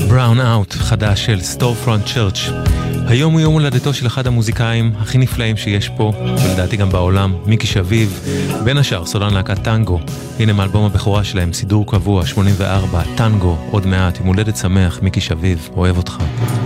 Brown Out, חדש של Storefront Church. היום הוא יום הולדתו של אחד המוזיקאים הכי נפלאים שיש פה, ולדעתי גם בעולם, מיקי שביב, בין השאר סולן להקת טנגו. הנה מאלבום הבכורה שלהם, סידור קבוע, 84, טנגו, עוד מעט, עם הולדת שמח, מיקי שביב, אוהב אותך.